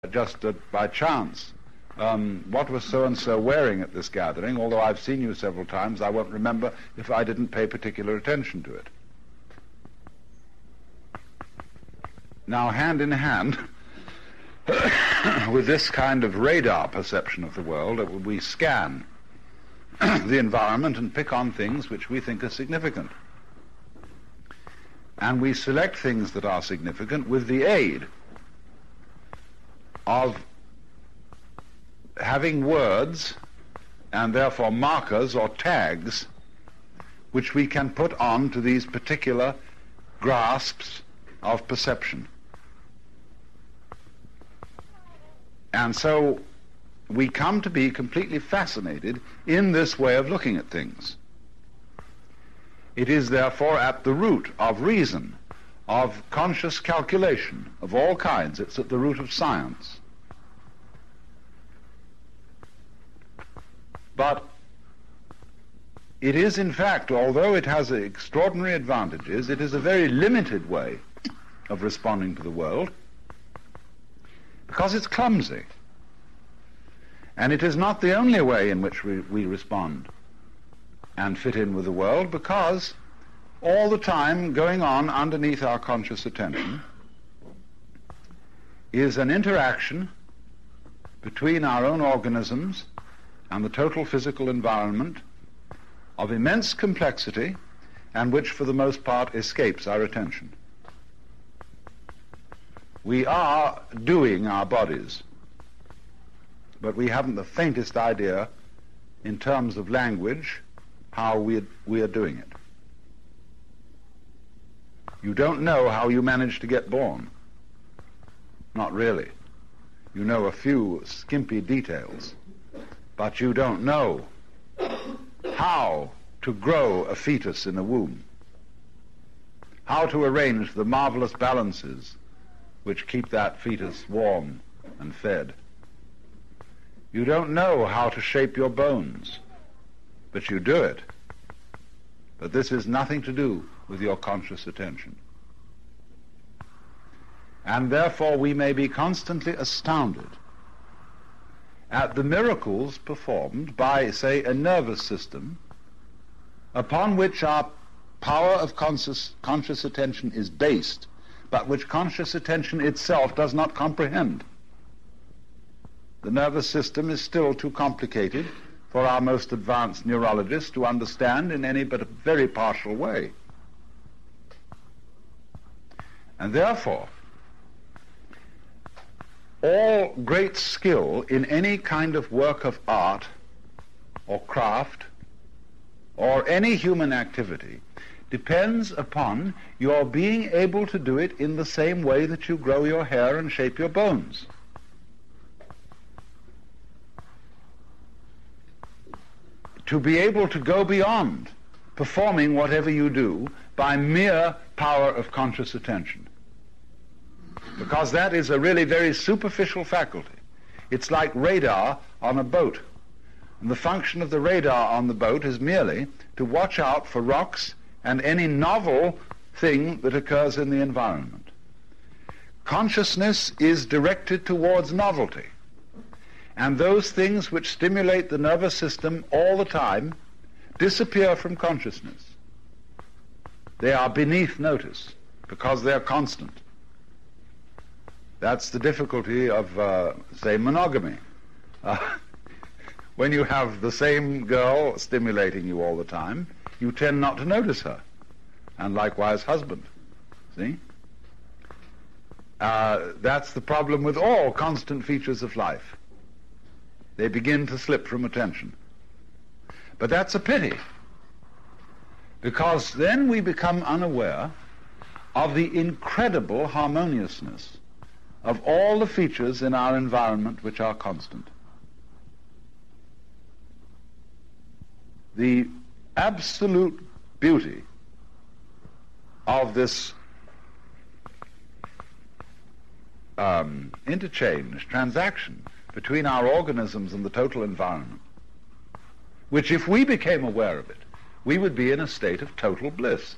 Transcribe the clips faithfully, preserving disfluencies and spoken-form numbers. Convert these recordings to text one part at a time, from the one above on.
just uh, by chance, um, what was so-and-so wearing at this gathering? Although I've seen you several times, I won't remember if I didn't pay particular attention to it. Now, hand in hand with this kind of radar perception of the world, we scan the environment and pick on things which we think are significant. And we select things that are significant with the aid of having words and therefore markers or tags which we can put on to these particular grasps of perception. And so we come to be completely fascinated in this way of looking at things. It is therefore at the root of reason, of conscious calculation of all kinds. It's at the root of science. But it is, in fact, although it has extraordinary advantages, it is a very limited way of responding to the world because it's clumsy. And it is not the only way in which we, we respond and fit in with the world, because all the time going on underneath our conscious attention is an interaction between our own organisms and the total physical environment of immense complexity, and which for the most part escapes our attention. We are doing our bodies, but we haven't the faintest idea in terms of language how we, we are doing it. You don't know how you managed to get born. Not really. You know a few skimpy details, but you don't know how to grow a fetus in a womb, how to arrange the marvelous balances which keep that fetus warm and fed. You don't know how to shape your bones, but you do it. But this is nothing to do with your conscious attention. And therefore we may be constantly astounded at the miracles performed by, say, a nervous system upon which our power of conscious, conscious attention is based, but which conscious attention itself does not comprehend. The nervous system is still too complicated for our most advanced neurologists to understand in any but a very partial way. And therefore, all great skill in any kind of work of art or craft or any human activity depends upon your being able to do it in the same way that you grow your hair and shape your bones. To be able to go beyond performing whatever you do by mere power of conscious attention. Because that is a really very superficial faculty. It's like radar on a boat. And the function of the radar on the boat is merely to watch out for rocks and any novel thing that occurs in the environment. Consciousness is directed towards novelty. And those things which stimulate the nervous system all the time disappear from consciousness. They are beneath notice because they're constant. That's the difficulty of, uh, say, monogamy. Uh, when you have the same girl stimulating you all the time, you tend not to notice her, and likewise husband. See? Uh, that's the problem with all constant features of life. They begin to slip from attention. But that's a pity, because then we become unaware of the incredible harmoniousness of all the features in our environment which are constant. The absolute beauty of this um, interchange, transaction between our organisms and the total environment, which if we became aware of it, we would be in a state of total bliss.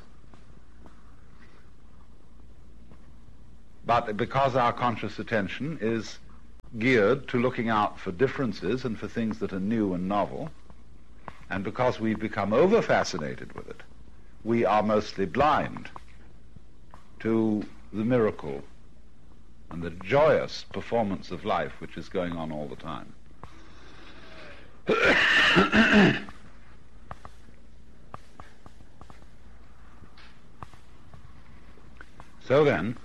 But because our conscious attention is geared to looking out for differences and for things that are new and novel. And because we've become over-fascinated with it, we are mostly blind to the miracle and the joyous performance of life which is going on all the time. So then,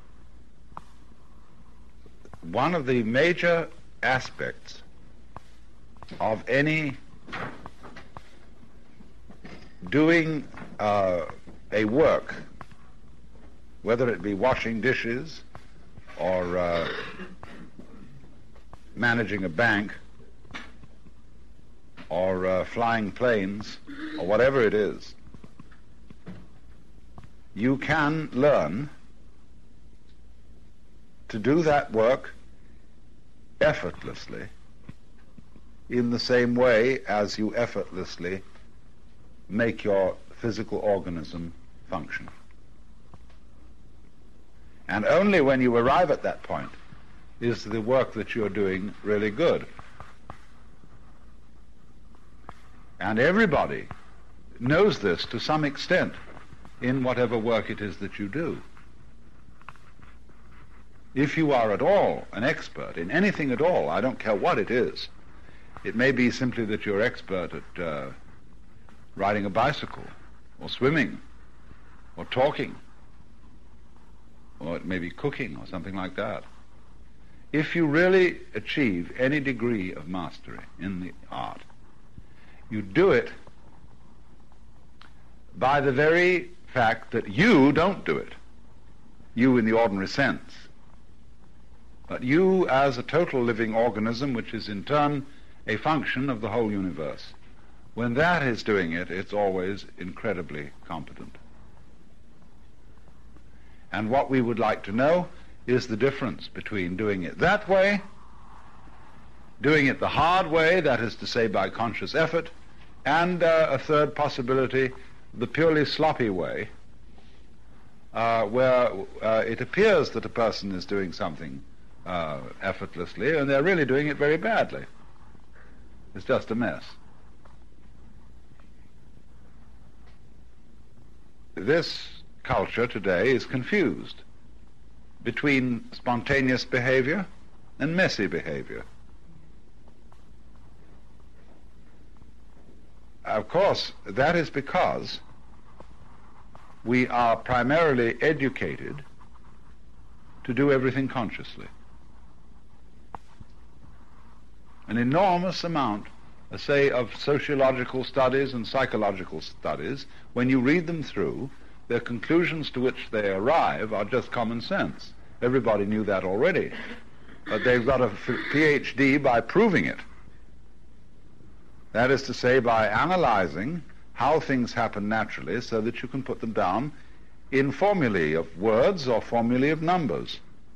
one of the major aspects of any doing uh, a work, whether it be washing dishes or uh, managing a bank or uh, flying planes or whatever it is, you can learn to do that work effortlessly in the same way as you effortlessly make your physical organism function. And only when you arrive at that point is the work that you're doing really good. And everybody knows this to some extent in whatever work it is that you do. If you are at all an expert in anything at all, I don't care what it is, it may be simply that you're expert at uh, riding a bicycle, or swimming, or talking, or it may be cooking, or something like that. If you really achieve any degree of mastery in the art, you do it by the very fact that you don't do it, you in the ordinary sense, but you as a total living organism, which is in turn a function of the whole universe. When that is doing it, it's always incredibly competent. And what we would like to know is the difference between doing it that way, doing it the hard way, that is to say by conscious effort, and uh, a third possibility, the purely sloppy way, uh, where uh, it appears that a person is doing something uh, effortlessly, and they're really doing it very badly. It's just a mess. This culture today is confused between spontaneous behavior and messy behavior. Of course, that is because we are primarily educated to do everything consciously. An enormous amount, uh, say, of sociological studies and psychological studies, when you read them through, the conclusions to which they arrive are just common sense. Everybody knew that already, but they've got a P H D by proving it. That is to say, by analyzing how things happen naturally so that you can put them down in formulae of words or formulae of numbers.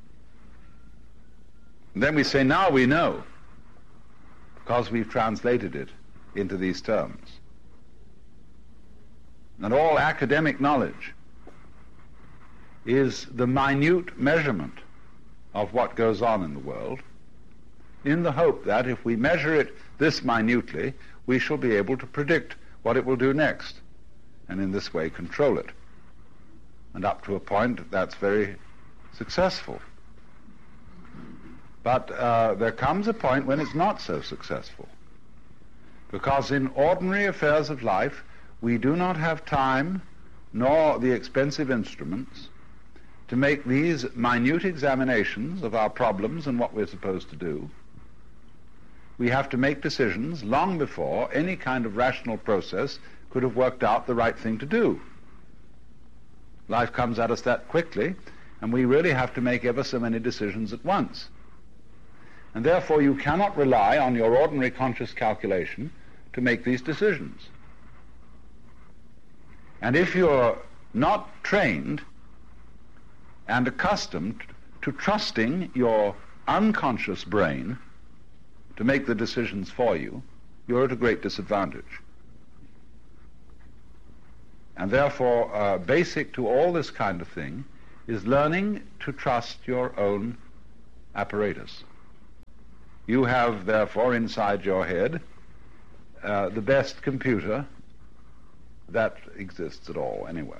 And then we say, now we know, because we've translated it into these terms. And all academic knowledge is the minute measurement of what goes on in the world, in the hope that if we measure it this minutely, we shall be able to predict what it will do next, and in this way control it. And up to a point, that's very successful. But uh, there comes a point when it's not so successful, because in ordinary affairs of life, we do not have time nor the expensive instruments to make these minute examinations of our problems and what we're supposed to do. We have to make decisions long before any kind of rational process could have worked out the right thing to do. Life comes at us that quickly, and we really have to make ever so many decisions at once. And therefore you cannot rely on your ordinary conscious calculation to make these decisions. And if you're not trained and accustomed to trusting your unconscious brain to make the decisions for you, you're at a great disadvantage. And therefore, uh, basic to all this kind of thing is learning to trust your own apparatus. You have, therefore, inside your head uh, the best computer that exists at all, anywhere.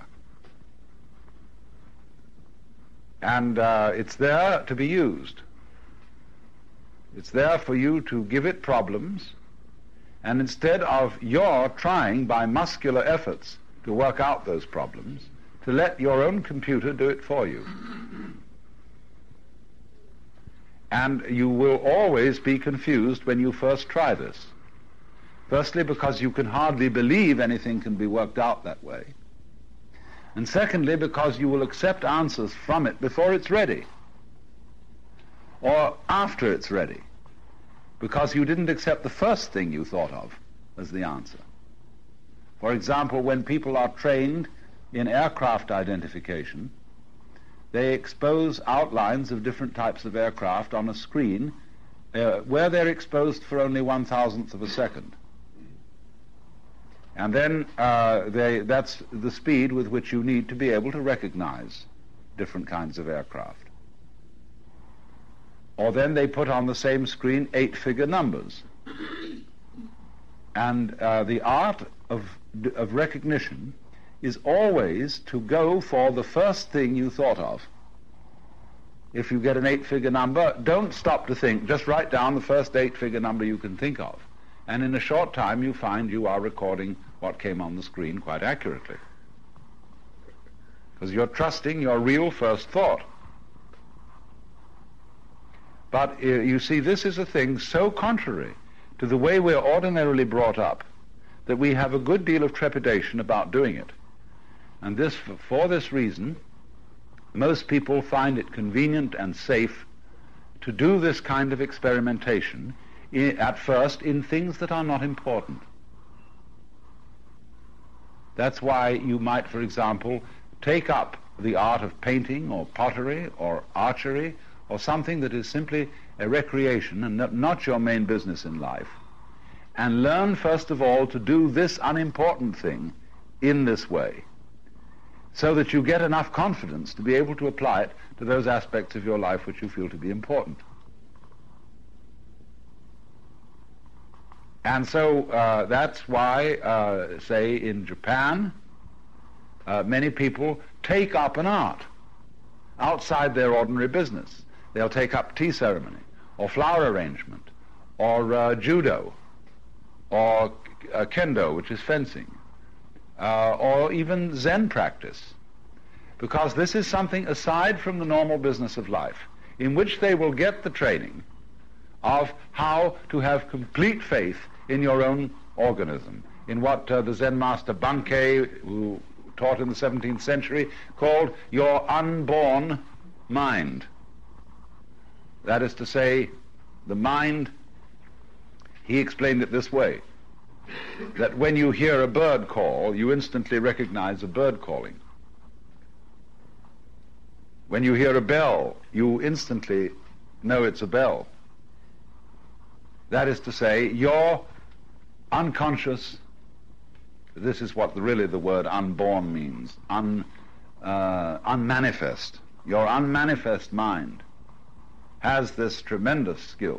And uh, it's there to be used. It's there for you to give it problems, and instead of your trying by muscular efforts to work out those problems, to let your own computer do it for you. And you will always be confused when you first try this. Firstly, because you can hardly believe anything can be worked out that way. And secondly, because you will accept answers from it before it's ready, or after it's ready, because you didn't accept the first thing you thought of as the answer. For example, when people are trained in aircraft identification, they expose outlines of different types of aircraft on a screen uh, where they're exposed for only one thousandth of a second. And then uh, they, that's the speed with which you need to be able to recognize different kinds of aircraft. Or then they put on the same screen eight-figure numbers. And uh, the art of, of recognition is always to go for the first thing you thought of. If you get an eight-figure number, don't stop to think. Just write down the first eight-figure number you can think of. And in a short time you find you are recording what came on the screen quite accurately. Because you're trusting your real first thought. But uh, you see, this is a thing so contrary to the way we're ordinarily brought up that we have a good deal of trepidation about doing it. And this, for this reason, most people find it convenient and safe to do this kind of experimentation in, at first in things that are not important. That's why you might, for example, take up the art of painting or pottery or archery or something that is simply a recreation and not, not your main business in life, and learn first of all to do this unimportant thing in this way, so that you get enough confidence to be able to apply it to those aspects of your life which you feel to be important. And so uh, that's why, uh, say, in Japan, uh, many people take up an art outside their ordinary business. They'll take up tea ceremony, or flower arrangement, or uh, judo, or uh, kendo, which is fencing, uh, or even Zen practice, because this is something aside from the normal business of life, in which they will get the training of how to have complete faith in your own organism, in what uh, the Zen master Bankei, who taught in the seventeenth century, called your unborn mind. That is to say, the mind, he explained it this way, that when you hear a bird call, you instantly recognize a bird calling. When you hear a bell, you instantly know it's a bell. That is to say, your unconscious, this is what the, really the word unborn means, un, uh, unmanifest, your unmanifest mind has this tremendous skill.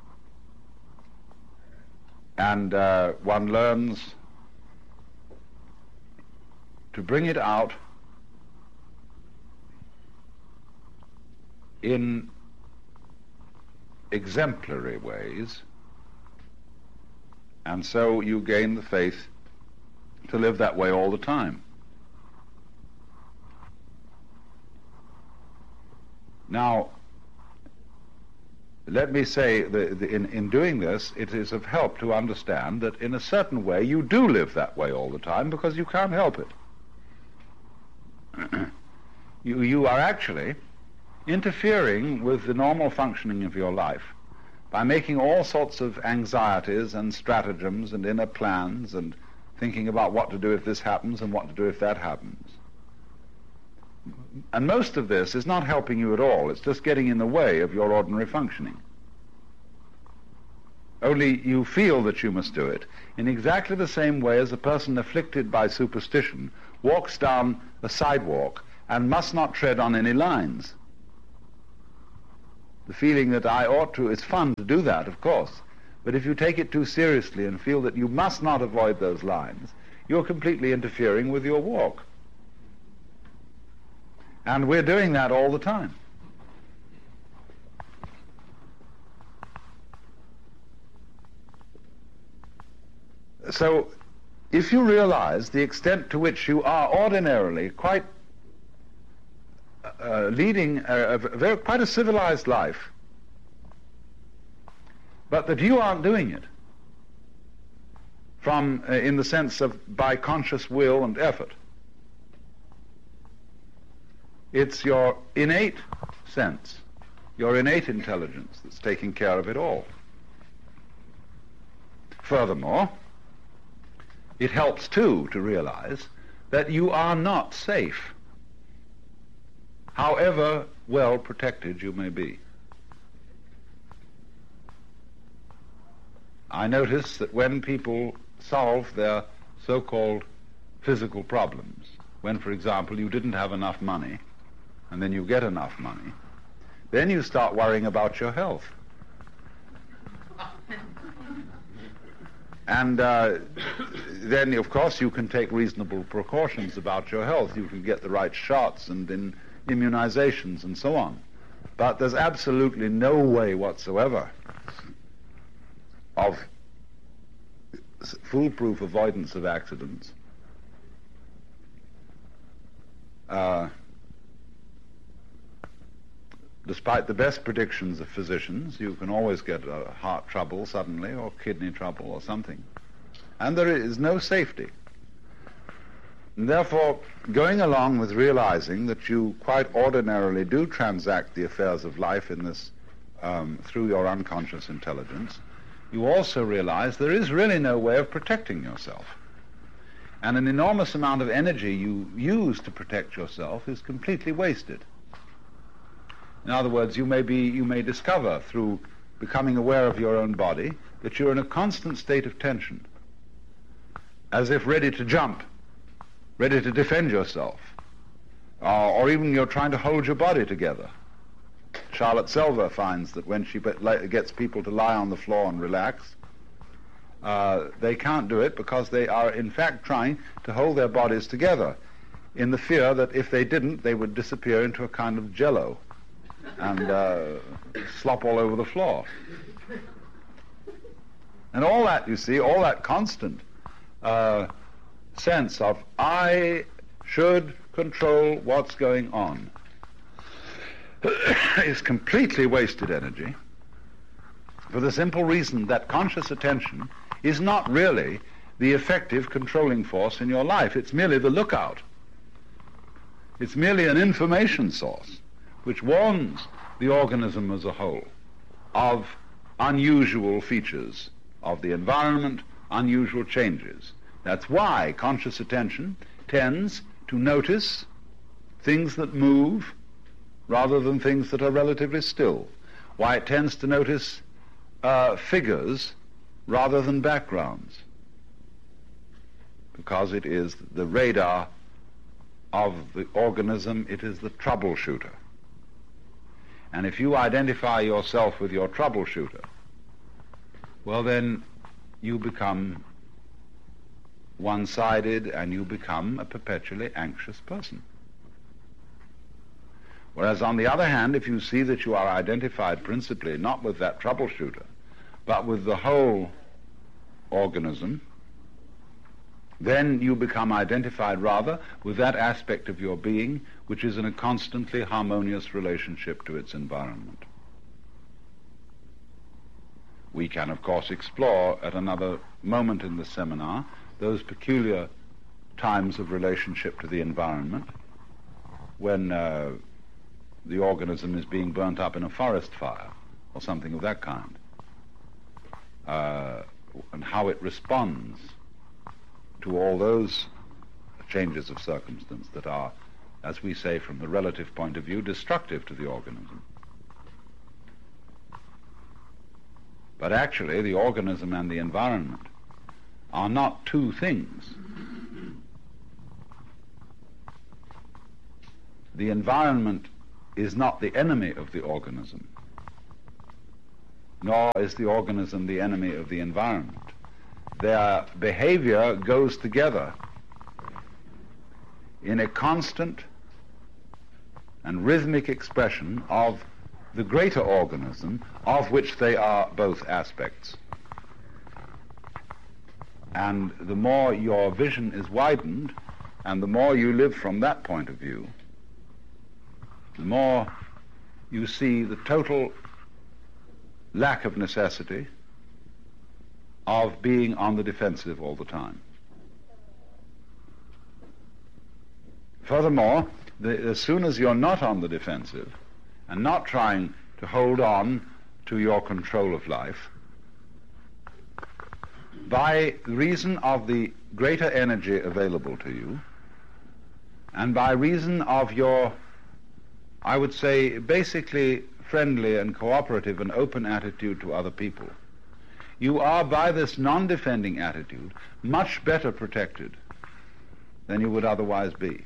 And uh, one learns to bring it out in exemplary ways, and so you gain the faith to live that way all the time. Now, let me say that in, in doing this, it is of help to understand that in a certain way you do live that way all the time because you can't help it. you, you are actually interfering with the normal functioning of your life by making all sorts of anxieties and stratagems and inner plans and thinking about what to do if this happens and what to do if that happens. And most of this is not helping you at all. It's just getting in the way of your ordinary functioning. Only you feel that you must do it in exactly the same way as a person afflicted by superstition walks down a sidewalk and must not tread on any lines. The feeling that I ought to, it's fun to do that, of course, but if you take it too seriously and feel that you must not avoid those lines, you're completely interfering with your walk. And we're doing that all the time. So, if you realize the extent to which you are ordinarily quite uh, leading a, a very, quite a civilized life, but that you aren't doing it from, uh, in the sense of by conscious will and effort, it's your innate sense, your innate intelligence that's taking care of it all. Furthermore, it helps too to realize that you are not safe, however well protected you may be. I notice that when people solve their so-called physical problems, when, for example, you didn't have enough money, and then you get enough money, then you start worrying about your health. And uh, then, of course, you can take reasonable precautions about your health. You can get the right shots and in immunizations and so on. But there's absolutely no way whatsoever of foolproof avoidance of accidents. Uh, despite the best predictions of physicians, you can always get a heart trouble suddenly, or kidney trouble or something. And there is no safety. And therefore, going along with realizing that you quite ordinarily do transact the affairs of life in this, um, through your unconscious intelligence, you also realize there is really no way of protecting yourself. And an enormous amount of energy you use to protect yourself is completely wasted. In other words, you may be, you may discover through becoming aware of your own body that you're in a constant state of tension, as if ready to jump, ready to defend yourself, or, or even you're trying to hold your body together. Charlotte Selver finds that when she gets people to lie on the floor and relax, uh, they can't do it because they are in fact trying to hold their bodies together in the fear that if they didn't, they would disappear into a kind of jello and uh, slop all over the floor. And all that, you see, all that constant uh, sense of I should control what's going on is completely wasted energy, for the simple reason that conscious attention is not really the effective controlling force in your life. It's merely the lookout. It's merely an information source which warns the organism as a whole of unusual features of the environment, unusual changes. That's why conscious attention tends to notice things that move rather than things that are relatively still. Why it tends to notice uh, figures rather than backgrounds. Because it is the radar of the organism, it is the troubleshooter. And if you identify yourself with your troubleshooter, well then you become one-sided and you become a perpetually anxious person. Whereas on the other hand, if you see that you are identified principally not with that troubleshooter, but with the whole organism, then you become identified rather with that aspect of your being which is in a constantly harmonious relationship to its environment. We can, of course, explore at another moment in the seminar those peculiar times of relationship to the environment when uh, the organism is being burnt up in a forest fire or something of that kind, uh, and how it responds to all those changes of circumstance that are, as we say from the relative point of view, destructive to the organism. But actually, the organism and the environment are not two things. The environment is not the enemy of the organism. nor is the organism the enemy of the environment. Their behavior goes together in a constant and rhythmic expression of the greater organism, of which they are both aspects. And the more your vision is widened, and the more you live from that point of view, the more you see the total lack of necessity of being on the defensive all the time. Furthermore, the, as soon as you're not on the defensive and not trying to hold on to your control of life, by reason of the greater energy available to you, and by reason of your, I would say, basically friendly and cooperative and open attitude to other people, you are, by this non-defending attitude, much better protected than you would otherwise be.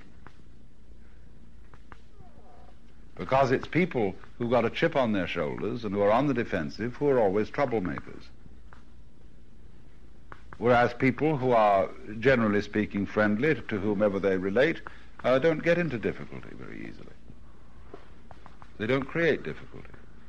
Because it's people who've got a chip on their shoulders and who are on the defensive who are always troublemakers. Whereas people who are, generally speaking, friendly to whomever they relate, uh, don't get into difficulty very easily. They don't create difficulty.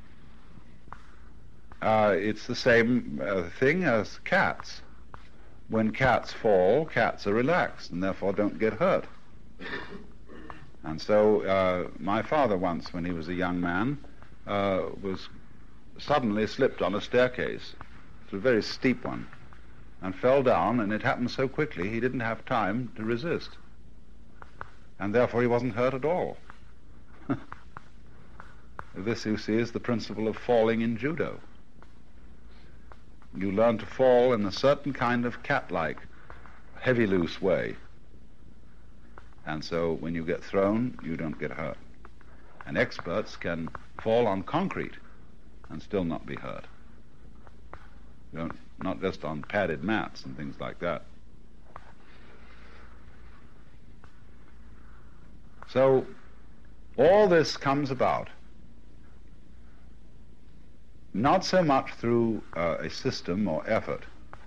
Uh, it's the same uh, thing as cats. When cats fall, cats are relaxed and therefore don't get hurt. And so uh, my father once, when he was a young man, uh, was suddenly slipped on a staircase. It was a very steep one, and fell down, and it happened so quickly he didn't have time to resist. And therefore he wasn't hurt at all. This, you see, is the principle of falling in judo. You learn to fall in a certain kind of cat-like, heavy, loose way. And so when you get thrown, you don't get hurt. And experts can fall on concrete and still not be hurt. You don't, not just on padded mats and things like that. So all this comes about not so much through uh, a system or effort,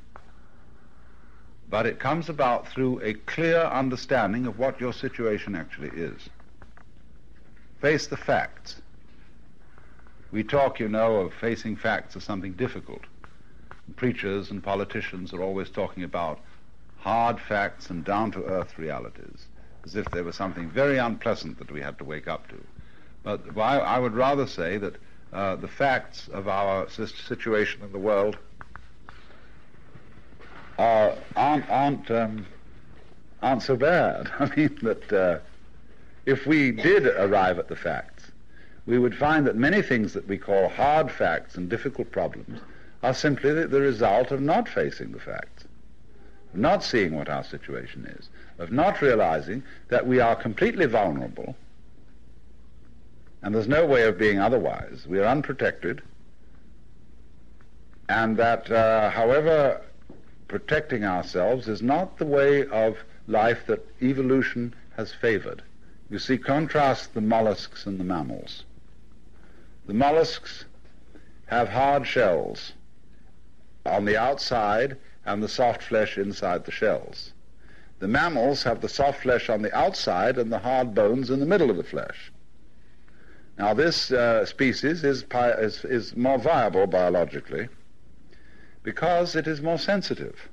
but it comes about through a clear understanding of what your situation actually is. Face the facts. We talk, you know, of facing facts as something difficult. Preachers and politicians are always talking about hard facts and down-to-earth realities, as if they were something very unpleasant that we had to wake up to. But I, I would rather say that uh, the facts of our situation in the world are, aren't, aren't, um, aren't so bad. I mean, that uh, if we did arrive at the facts, we would find that many things that we call hard facts and difficult problems are simply the, the result of not facing the facts, of not seeing what our situation is, of not realizing that we are completely vulnerable, and there's no way of being otherwise. We are unprotected, and that uh, however protecting ourselves is not the way of life that evolution has favored. You see, contrast the mollusks and the mammals. The mollusks have hard shells on the outside and the soft flesh inside the shells. The mammals have the soft flesh on the outside and the hard bones in the middle of the flesh. Now this uh, species is, pi- is, is more viable biologically because it is more sensitive.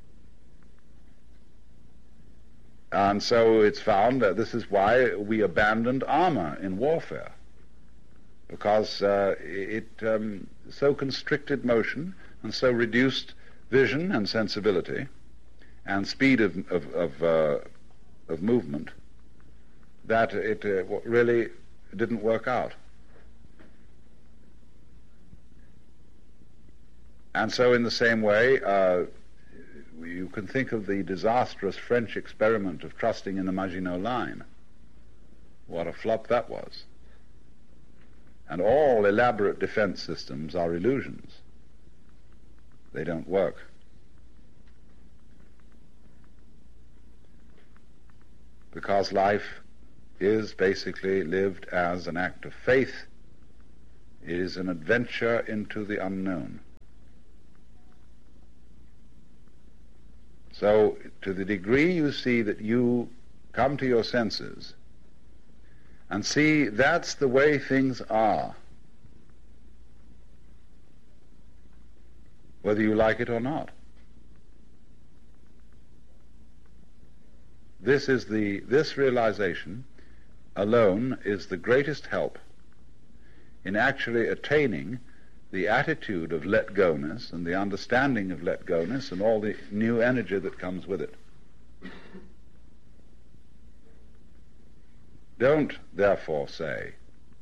And so it's found that this is why we abandoned armor in warfare, because uh, it um, so constricted motion and so reduced vision and sensibility and speed of, of, of, uh, of movement that it uh, really didn't work out. And so in the same way, uh, you can think of the disastrous French experiment of trusting in the Maginot Line. What a flop that was. And all elaborate defense systems are illusions. They don't work. Because life is basically lived as an act of faith It is an adventure into the unknown. So, to the degree you see that you come to your senses and see that's the way things are, whether you like it or not. This is the, this realization alone is the greatest help in actually attaining the attitude of let-go-ness and the understanding of let-go-ness and all the new energy that comes with it. Don't, therefore, say,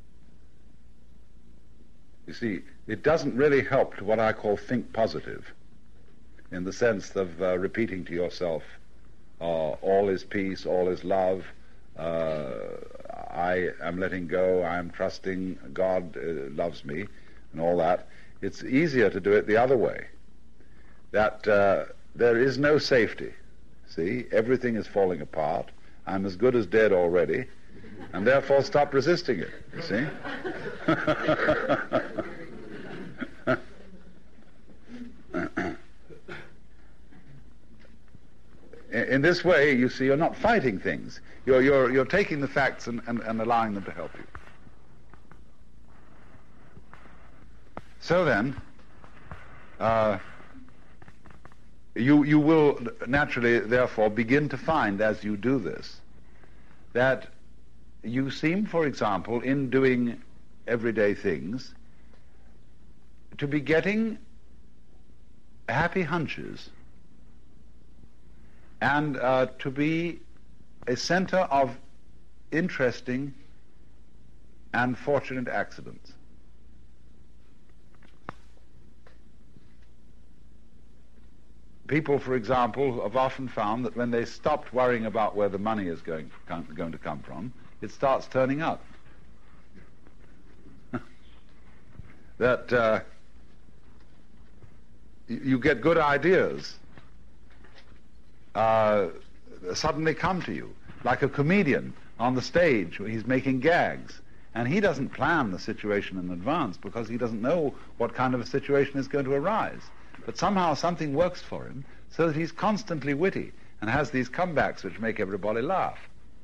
you see, it doesn't really help to what I call think positive, in the sense of uh, repeating to yourself, uh, all is peace, all is love, uh, I am letting go, I am trusting, God uh, loves me, and all that. It's easier to do it the other way, that uh, there is no safety. See, everything is falling apart, I'm as good as dead already, and therefore stop resisting it, you see? In this way, you see, you're not fighting things. You're, you're, you're taking the facts and, and, and allowing them to help you. So then, uh, you, you will naturally, therefore, begin to find, as you do this, that you seem, for example, in doing everyday things, to be getting happy hunches and uh, to be a center of interesting and fortunate accidents. People, for example, have often found that when they stopped worrying about where the money is going, going to come from, it starts turning up. that uh, you get good ideas uh, suddenly come to you, like a comedian on the stage where he's making gags, and he doesn't plan the situation in advance because he doesn't know what kind of a situation is going to arise. But somehow something works for him so that he's constantly witty and has these comebacks which make everybody laugh.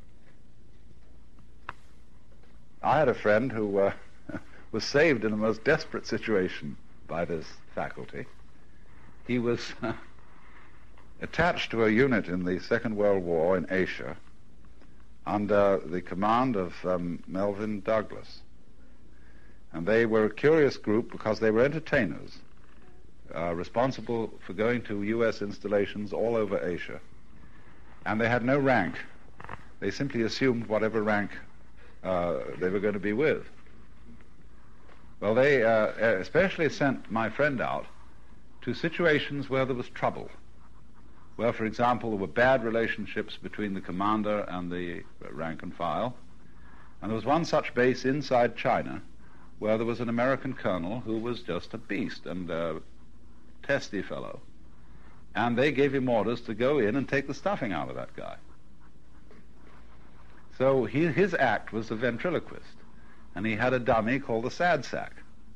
I had a friend who uh, was saved in the most desperate situation by this faculty. He was uh, attached to a unit in the Second World War in Asia under the command of um, Melvyn Douglas. And they were a curious group because they were entertainers, uh, responsible for going to U S installations all over Asia. And they had no rank. They simply assumed whatever rank uh, they were going to be with. Well, they uh, especially sent my friend out to situations where there was trouble, where, for example, there were bad relationships between the commander and the rank and file. And there was one such base inside China where there was an American colonel who was just a beast and a testy fellow. And they gave him orders to go in and take the stuffing out of that guy. So he, his act was the ventriloquist, and he had a dummy called the sad sack.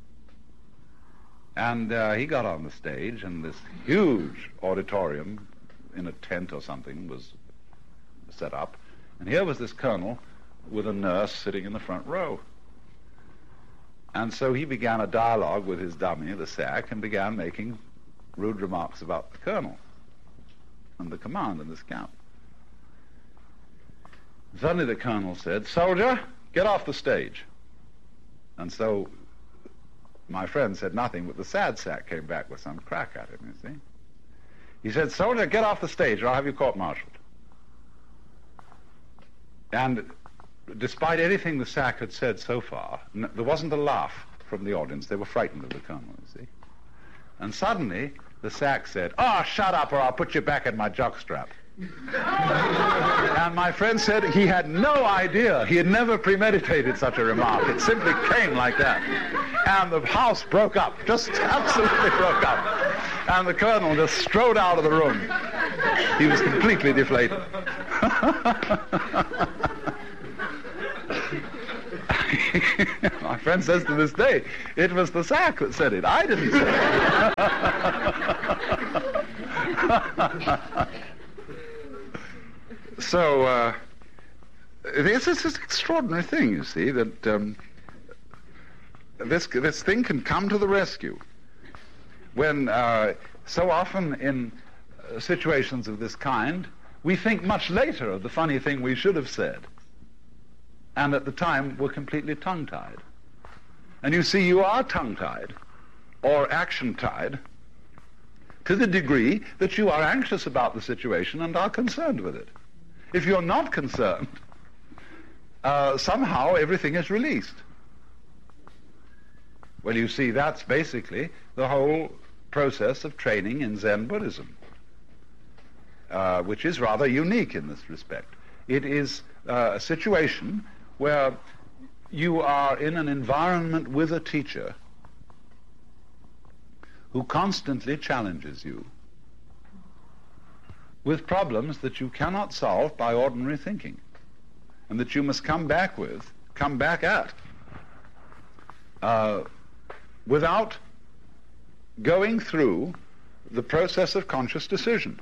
And uh, he got on the stage, and this huge auditorium in a tent or something was set up, and here was this colonel with a nurse sitting in the front row. And so he began a dialogue with his dummy, the sack, and began making rude remarks about the colonel and the command in this camp. Suddenly the colonel said, "Soldier, get off the stage." And so my friend said nothing, but the sad sack came back with some crack at him, you see. He said, "Soldier, get off the stage or I'll have you court-martialed." And despite anything the sack had said so far, n- there wasn't a laugh from the audience. They were frightened of the colonel, you see. And suddenly the sack said, "Oh, shut up or I'll put you back in my jockstrap." And my friend said he had no idea. He had never premeditated such a remark. It simply came like that. And the house broke up, just absolutely broke up. And the colonel just strode out of the room. He was completely deflated. My friend says to this day, it was the sack that said it. I didn't say it. So, uh, this is this extraordinary thing, you see, that um, this, this thing can come to the rescue. When uh, so often in uh, situations of this kind, we think much later of the funny thing we should have said, and at the time we're completely tongue-tied. And you see, you are tongue-tied or action-tied to the degree that you are anxious about the situation and are concerned with it. If you're not concerned, uh, somehow everything is released. Well, you see, that's basically the whole process of training in Zen Buddhism, uh, which is rather unique in this respect. It is uh, a situation where you are in an environment with a teacher who constantly challenges you with problems that you cannot solve by ordinary thinking, and that you must come back with, come back at, uh, without going through the process of conscious decision.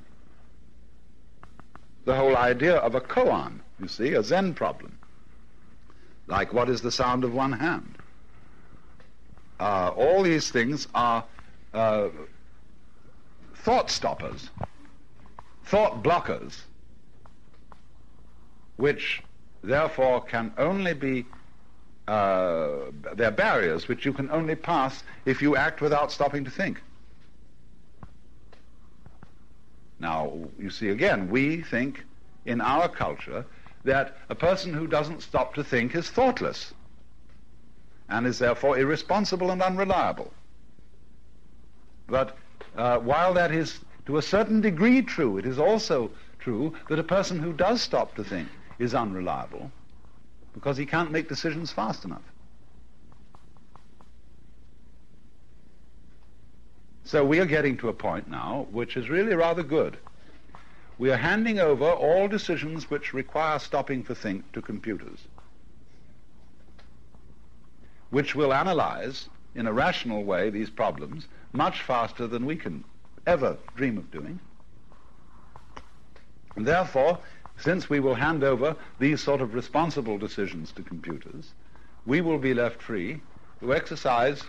The whole idea of a koan, you see, a Zen problem, like what is the sound of one hand. Uh, all these things are uh, thought stoppers, thought blockers, which therefore can only be Uh, they're barriers which you can only pass if you act without stopping to think. Now, you see, again, we think in our culture that a person who doesn't stop to think is thoughtless and is therefore irresponsible and unreliable. But uh, while that is to a certain degree true, it is also true that a person who does stop to think is unreliable, because he can't make decisions fast enough. So we are getting to a point now which is really rather good. We are handing over all decisions which require stopping to think to computers, which will analyze in a rational way these problems much faster than we can ever dream of doing. And therefore, since we will hand over these sort of responsible decisions to computers, we will be left free to exercise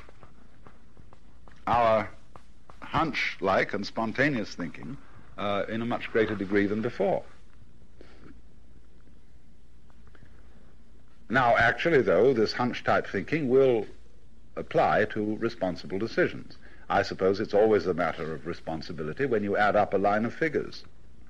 our hunch-like and spontaneous thinking uh, in a much greater degree than before. Now, actually, though, this hunch-type thinking will apply to responsible decisions. I suppose it's always a matter of responsibility when you add up a line of figures.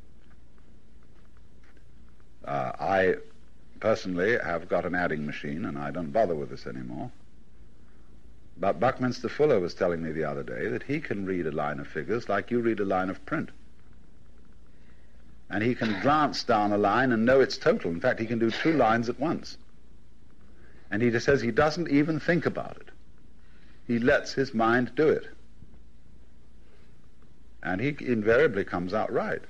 Uh, I personally have got an adding machine, and I don't bother with this anymore. But Buckminster Fuller was telling me the other day that he can read a line of figures like you read a line of print. And he can glance down a line and know its total. In fact, he can do two lines at once. And he just says he doesn't even think about it. He lets his mind do it. And he invariably comes out right.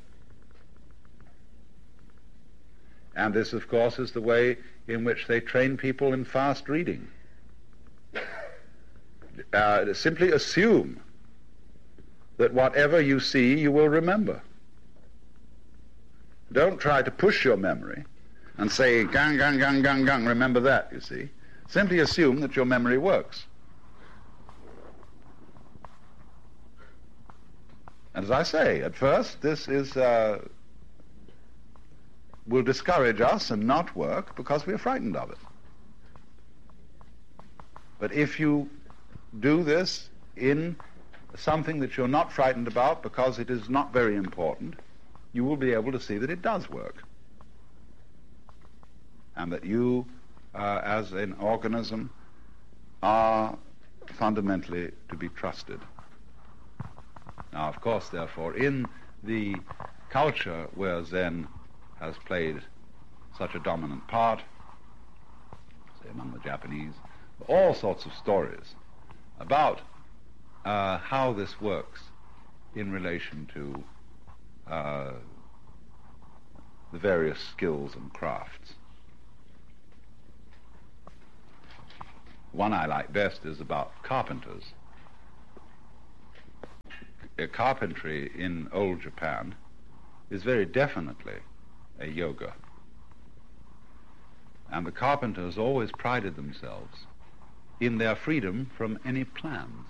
And this, of course, is the way in which they train people in fast reading. Uh, simply assume that whatever you see, you will remember. Don't try to push your memory and say, gang, gang, gang, gang, gang, remember that, you see. Simply assume that your memory works. And as I say, at first, this is... Uh, will discourage us and not work because we are frightened of it. But if you do this in something that you're not frightened about because it is not very important, you will be able to see that it does work. And that you, uh, as an organism, are fundamentally to be trusted. Now, of course, therefore, in the culture where Zen has played such a dominant part, say among the Japanese, all sorts of stories about uh, how this works in relation to uh, the various skills and crafts. one I like best is about carpenters. Uh, carpentry in old Japan is very definitely a yoga. And the carpenters always prided themselves in their freedom from any plans.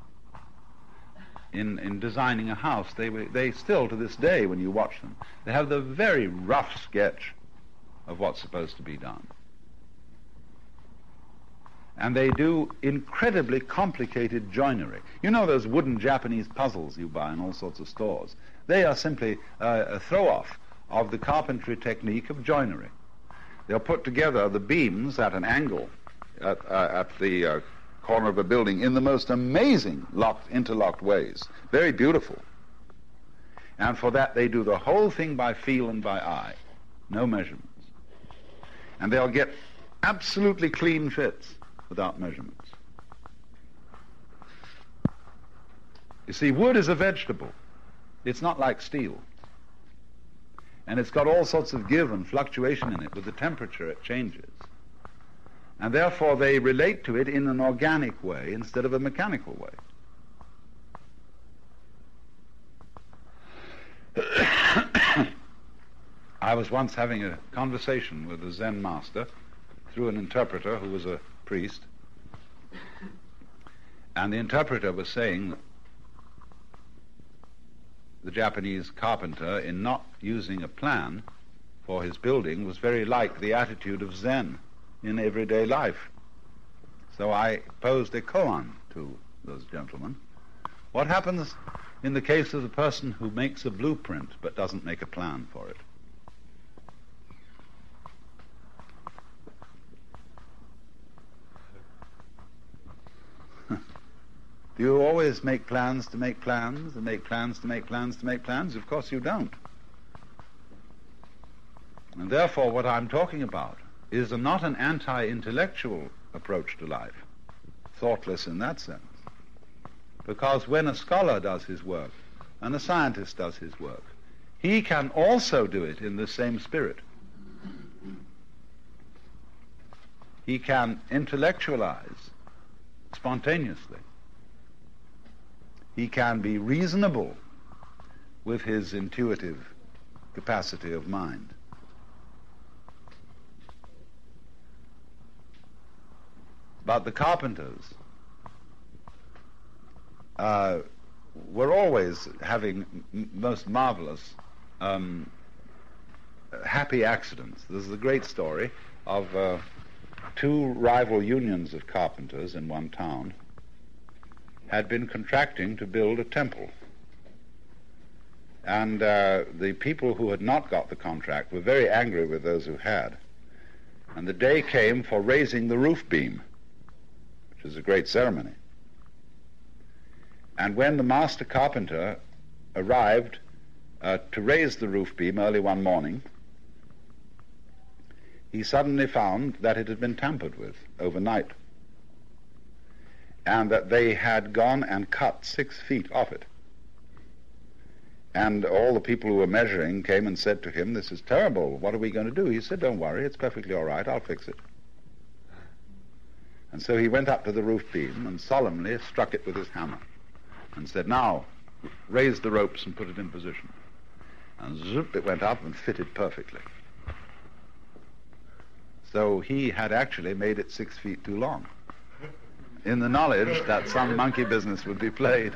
In, in designing a house, they, they still, to this day, when you watch them, they have the very rough sketch of what's supposed to be done. And they do incredibly complicated joinery. You know those wooden Japanese puzzles you buy in all sorts of stores? They are simply uh, a throw-off of the carpentry technique of joinery. They'll put together the beams at an angle at, uh, at the uh, corner of a building in the most amazing locked, interlocked ways. Very beautiful. And for that they do the whole thing by feel and by eye. No measurements. And they'll get absolutely clean fits without measurements. You see, wood is a vegetable. It's not like steel. And it's got all sorts of give and fluctuation in it. With the temperature it changes. And therefore they relate to it in an organic way instead of a mechanical way. I was once having a conversation with a Zen master through an interpreter who was a priest. And the interpreter was saying the Japanese carpenter, in not using a plan for his building, was very like the attitude of Zen in everyday life. So I posed a koan to those gentlemen. What happens in the case of the person who makes a blueprint but doesn't make a plan for it? Do you always make plans to make plans and make plans to make plans to make plans? Of course you don't. And therefore what I'm talking about is a, not an anti-intellectual approach to life, thoughtless in that sense. Because when a scholar does his work and a scientist does his work, he can also do it in the same spirit. He can intellectualize spontaneously. He can be reasonable with his intuitive capacity of mind. But the carpenters uh, were always having m- most marvelous um, happy accidents. This is a great story of uh, two rival unions of carpenters in one town had been contracting to build a temple. And uh, the people who had not got the contract were very angry with those who had. And the day came for raising the roof beam, which is a great ceremony. And when the master carpenter arrived uh, to raise the roof beam early one morning, he suddenly found that it had been tampered with overnight, and that they had gone and cut six feet off it. And all the people who were measuring came and said to him, "This is terrible. What are we going to do?" He said, "Don't worry, it's perfectly all right. I'll fix it." And so he went up to the roof beam and solemnly struck it with his hammer and said, "Now, raise the ropes and put it in position." And zoop, it went up and fitted perfectly. So he had actually made it six feet too long, in the knowledge that some monkey business would be played.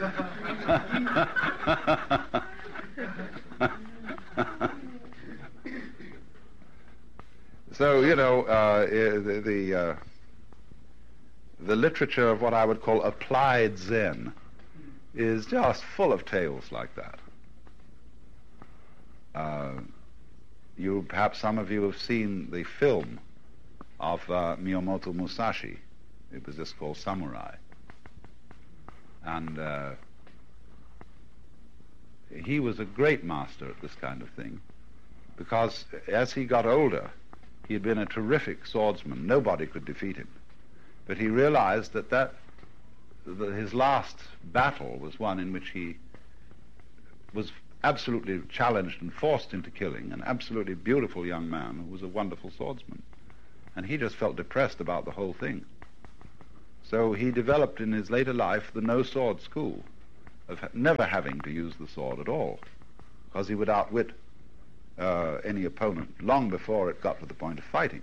So, you know, uh, the the, uh, the literature of what I would call applied Zen is just full of tales like that. Uh, you perhaps some of you have seen the film of uh, Miyamoto Musashi. It was just called Samurai. And uh, he was a great master at this kind of thing, because as he got older, he had been a terrific swordsman. Nobody could defeat him. But he realized that, that, that his last battle was one in which he was absolutely challenged and forced into killing an absolutely beautiful young man who was a wonderful swordsman. And he just felt depressed about the whole thing. So he developed in his later life the no-sword school, of ha- never having to use the sword at all, because he would outwit uh, any opponent long before it got to the point of fighting.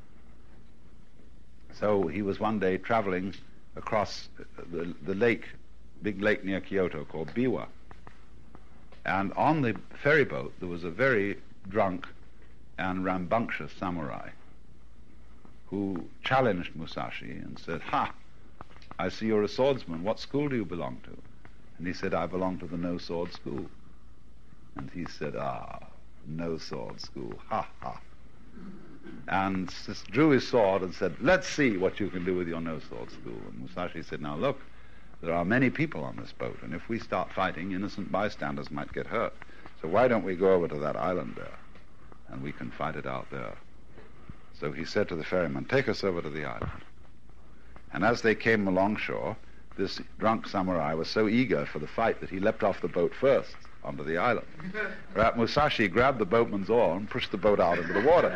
So he was one day traveling across the, the lake, big lake near Kyoto called Biwa. And on the ferry boat there was a very drunk and rambunctious samurai who challenged Musashi and said, "Ha, I see you're a swordsman. What school do you belong to?" And he said, "I belong to the no-sword school." And he said, "Ah, no-sword school, ha ha." And s- drew his sword and said, "Let's see what you can do with your no-sword school." And Musashi said, "Now look, there are many people on this boat, and if we start fighting, innocent bystanders might get hurt. So why don't we go over to that island there, and we can fight it out there." So he said to the ferryman, "Take us over to the island." And as they came alongshore, this drunk samurai was so eager for the fight that he leapt off the boat first onto the island. Whereat Musashi grabbed the boatman's oar and pushed the boat out into the water.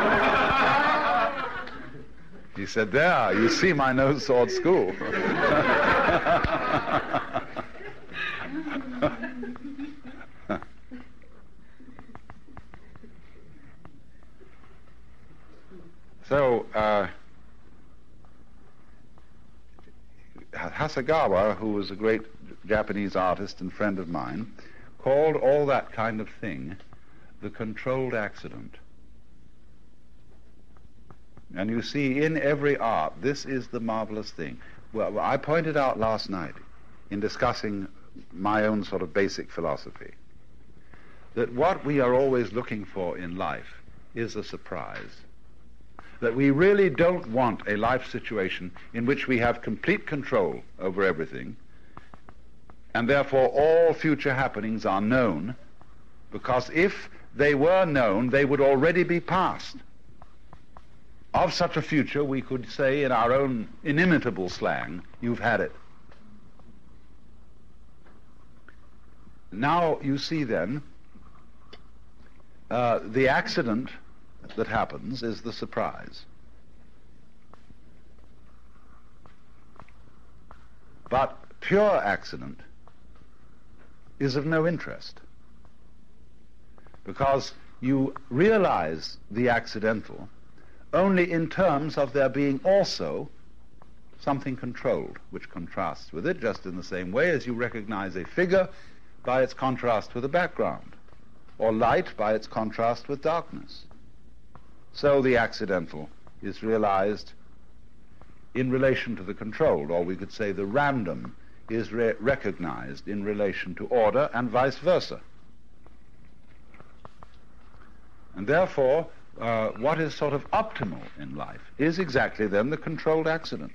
He said, "There, you see my no-sword school." So, uh, Hasegawa, who was a great Japanese artist and friend of mine, called all that kind of thing the controlled accident. And you see, in every art, this is the marvelous thing. Well, I pointed out last night in discussing my own sort of basic philosophy that what we are always looking for in life is a surprise. That we really don't want a life situation in which we have complete control over everything, and therefore all future happenings are known, because if they were known, they would already be past. Of such a future, we could say in our own inimitable slang, "You've had it." Now you see then, uh, the accident that happens is the surprise. But pure accident is of no interest, because you realize the accidental only in terms of there being also something controlled which contrasts with it, just in the same way as you recognize a figure by its contrast with a background, or light by its contrast with darkness. So the accidental is realized in relation to the controlled, or we could say the random is re- recognized in relation to order, and vice versa. And therefore, uh, what is sort of optimal in life is exactly then the controlled accident,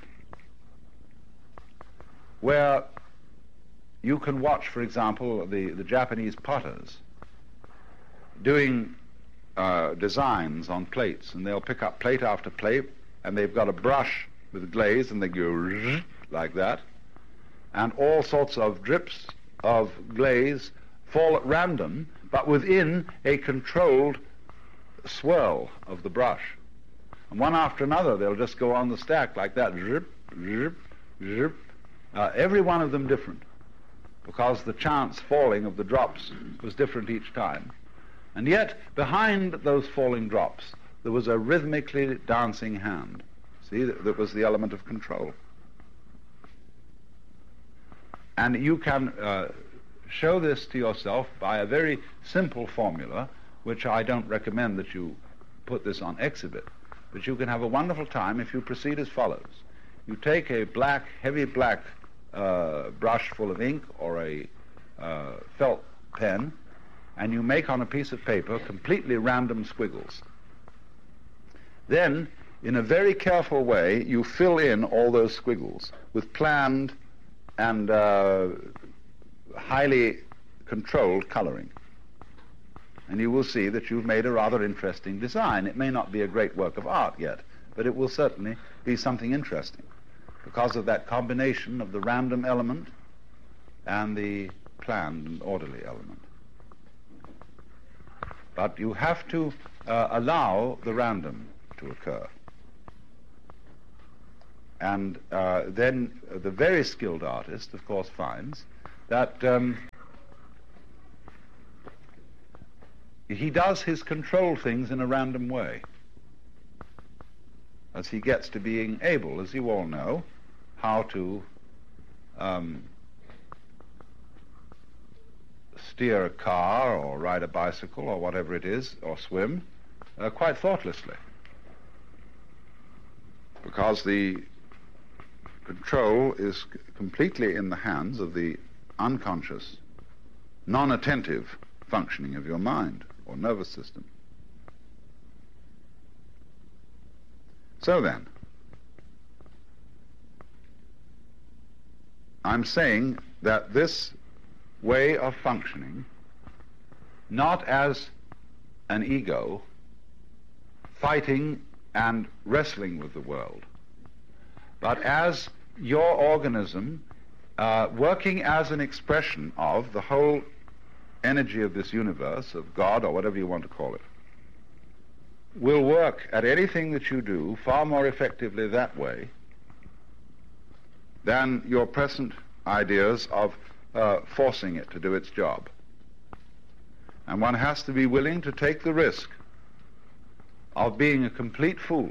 where you can watch, for example, the, the Japanese potters doing uh, designs on plates, and they'll pick up plate after plate, and they've got a brush with glaze, and they go like that, and all sorts of drips of glaze fall at random, but within a controlled swirl of the brush. And one after another, they'll just go on the stack like that, zip, zip, zip, uh, every one of them different, because the chance falling of the drops was different each time. And yet, behind those falling drops, there was a rhythmically dancing hand. See, that, that was the element of control. And you can uh, show this to yourself by a very simple formula, which I don't recommend that you put this on exhibit, but you can have a wonderful time if you proceed as follows. You take a black, heavy black uh, brush full of ink, or a uh, felt pen, and you make on a piece of paper completely random squiggles. Then, in a very careful way, you fill in all those squiggles with planned and uh, highly controlled coloring. And you will see that you've made a rather interesting design. It may not be a great work of art yet, but it will certainly be something interesting because of that combination of the random element and the planned and orderly element. But you have to uh, allow the random to occur. And uh, then the very skilled artist, of course, finds that um, he does his control things in a random way, as he gets to being able, as you all know, how to um, steer a car or ride a bicycle or whatever it is, or swim, uh, quite thoughtlessly. Because the control is c- completely in the hands of the unconscious, non-attentive functioning of your mind or nervous system. So then, I'm saying that this way of functioning, not as an ego fighting and wrestling with the world, but as your organism uh, working as an expression of the whole energy of this universe, of God, or whatever you want to call it, will work at anything that you do far more effectively that way than your present ideas of uh, forcing it to do its job. And one has to be willing to take the risk of being a complete fool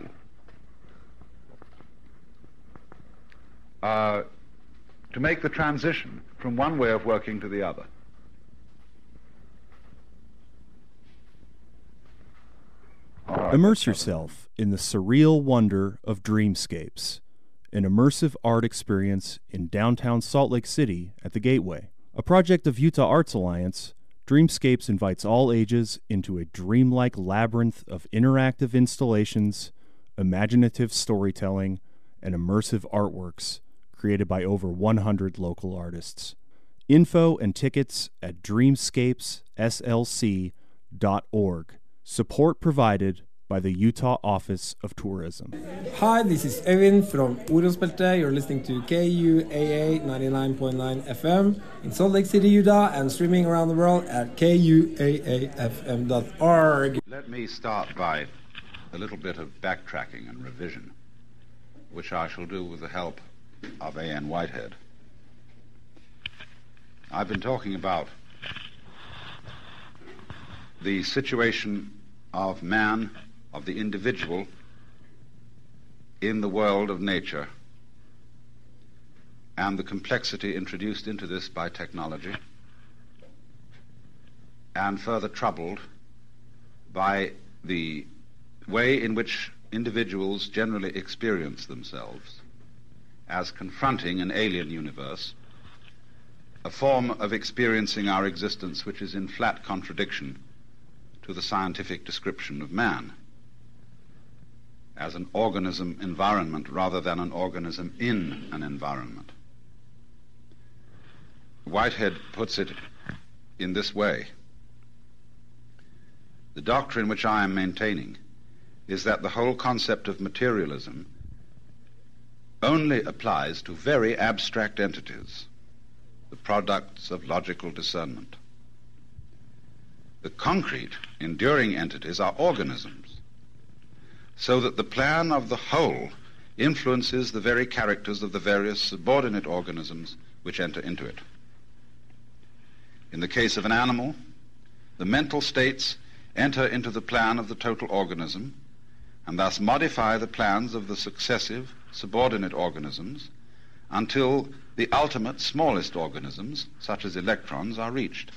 uh, to make the transition from one way of working to the other. Right. Immerse yourself in the surreal wonder of Dreamscapes, an immersive art experience in downtown Salt Lake City at the Gateway. A project of Utah Arts Alliance, Dreamscapes invites all ages into a dreamlike labyrinth of interactive installations, imaginative storytelling, and immersive artworks created by over one hundred local artists. Info and tickets at dreamscapes s l c dot org. Support provided by the Utah Office of Tourism. Hi, this is Evin from Orospelte. You're listening to K U A A ninety-nine point nine F M in Salt Lake City, Utah, and streaming around the world at K U A A F M dot org. Let me start by a little bit of backtracking and revision, which I shall do with the help of A N Whitehead. I've been talking about the situation of man, of the individual, in the world of nature, and the complexity introduced into this by technology, and further troubled by the way in which individuals generally experience themselves as confronting an alien universe, a form of experiencing our existence which is in flat contradiction to the scientific description of man as an organism environment rather than an organism in an environment. Whitehead puts it in this way. The doctrine which I am maintaining is that the whole concept of materialism only applies to very abstract entities, the products of logical discernment. The concrete, enduring entities are organisms, so that the plan of the whole influences the very characters of the various subordinate organisms which enter into it. In the case of an animal, the mental states enter into the plan of the total organism and thus modify the plans of the successive subordinate organisms until the ultimate smallest organisms, such as electrons, are reached.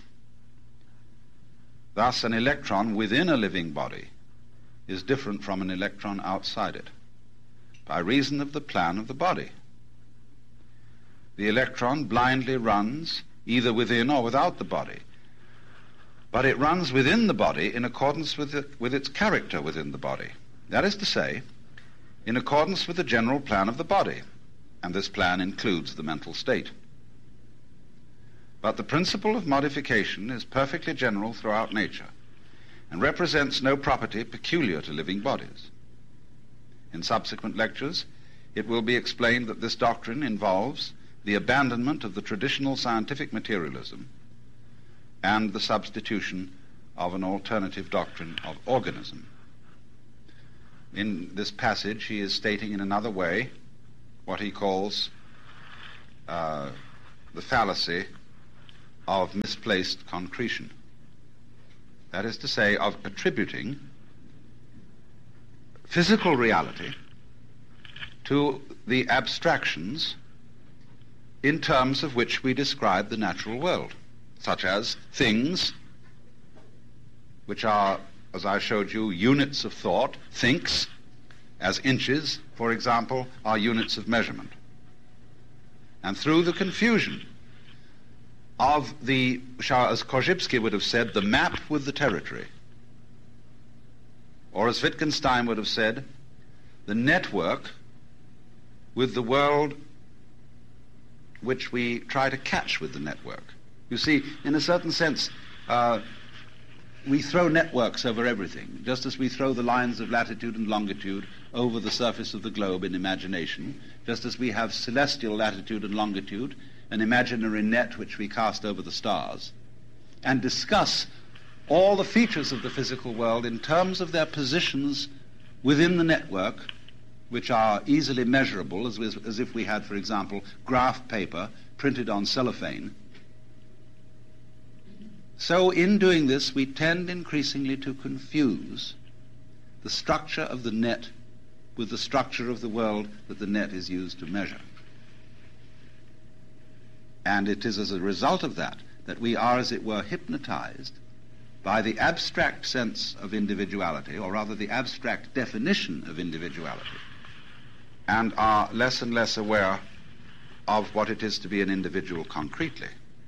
Thus, an electron within a living body is different from an electron outside it by reason of the plan of the body. The electron blindly runs either within or without the body, but it runs within the body in accordance with, the, with its character within the body. That is to say, in accordance with the general plan of the body, and this plan includes the mental state. But the principle of modification is perfectly general throughout nature and represents no property peculiar to living bodies. In subsequent lectures, it will be explained that this doctrine involves the abandonment of the traditional scientific materialism and the substitution of an alternative doctrine of organism. In this passage, he is stating in another way what he calls uh, the fallacy of misplaced concretion. That is to say, of attributing physical reality to the abstractions in terms of which we describe the natural world, such as things, which are, as I showed you, units of thought, thinks, as inches, for example, are units of measurement. And through the confusion of the, as Korzybski would have said, the map with the territory, or as Wittgenstein would have said, the network with the world which we try to catch with the network. You see, in a certain sense, uh, we throw networks over everything, just as we throw the lines of latitude and longitude over the surface of the globe in imagination, just as we have celestial latitude and longitude, an imaginary net which we cast over the stars, and discuss all the features of the physical world in terms of their positions within the network, which are easily measurable, as, as if we had, for example, graph paper printed on cellophane. So in doing this, we tend increasingly to confuse the structure of the net with the structure of the world that the net is used to measure. And it is as a result of that that we are, as it were, hypnotized by the abstract sense of individuality, or rather the abstract definition of individuality, and are less and less aware of what it is to be an individual concretely.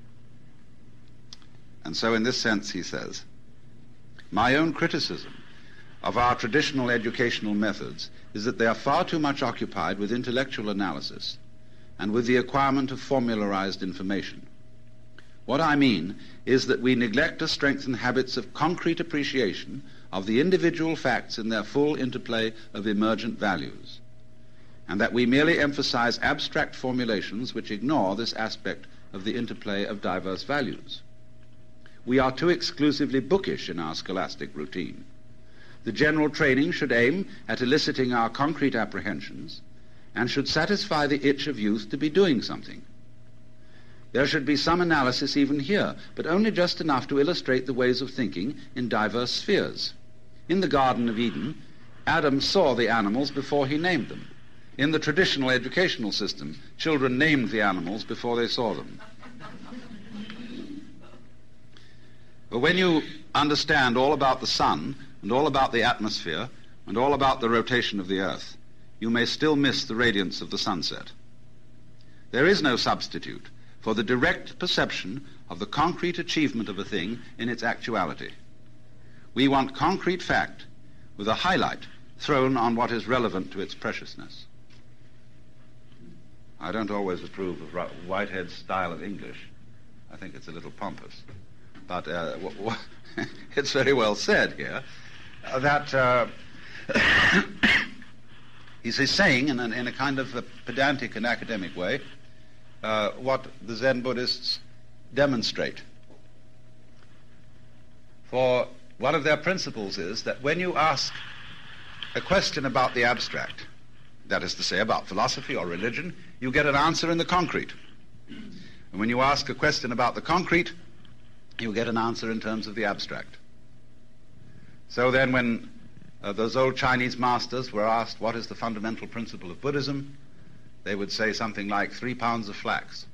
And so in this sense, he says, my own criticism of our traditional educational methods is that they are far too much occupied with intellectual analysis and with the acquirement of formularized information. What I mean is that we neglect to strengthen habits of concrete appreciation of the individual facts in their full interplay of emergent values, and that we merely emphasize abstract formulations which ignore this aspect of the interplay of diverse values. We are too exclusively bookish in our scholastic routine. The general training should aim at eliciting our concrete apprehensions and should satisfy the itch of youth to be doing something. There should be some analysis even here, but only just enough to illustrate the ways of thinking in diverse spheres. In the Garden of Eden, Adam saw the animals before he named them. In the traditional educational system, children named the animals before they saw them. But when you understand all about the sun and all about the atmosphere and all about the rotation of the earth, you may still miss the radiance of the sunset. There is no substitute for the direct perception of the concrete achievement of a thing in its actuality. We want concrete fact with a highlight thrown on what is relevant to its preciousness. I don't always approve of Whitehead's style of English. I think it's a little pompous. But uh, w- w- it's very well said here uh, that uh, he's saying in, an, in a kind of a pedantic and academic way uh, what the Zen Buddhists demonstrate. For one of their principles is that when you ask a question about the abstract, that is to say about philosophy or religion, you get an answer in the concrete. And when you ask a question about the concrete, you get an answer in terms of the abstract. So then when uh, those old Chinese masters were asked what is the fundamental principle of Buddhism, they would say something like three pounds of flax.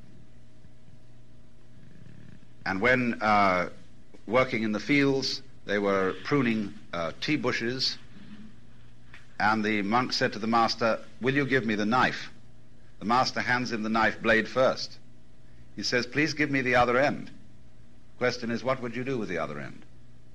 And when uh, working in the fields, they were pruning uh, tea bushes, and the monk said to the master, "Will you give me the knife?" The master hands him the knife blade first. He says, "Please give me the other end." Question is, what would you do with the other end?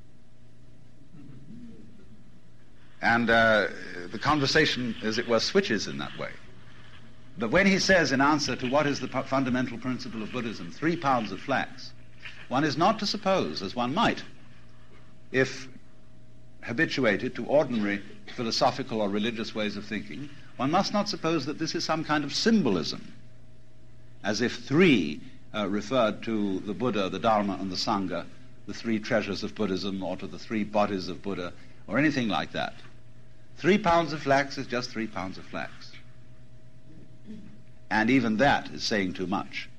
And uh, the conversation, as it were, switches in that way. But when he says, in answer to what is the fundamental principle of Buddhism, three pounds of flax, one is not to suppose, as one might, if habituated to ordinary philosophical or religious ways of thinking, one must not suppose that this is some kind of symbolism, as if three Uh, referred to the Buddha, the Dharma, and the Sangha, the three treasures of Buddhism, or to the three bodies of Buddha, or anything like that. Three pounds of flax is just three pounds of flax. And even that is saying too much.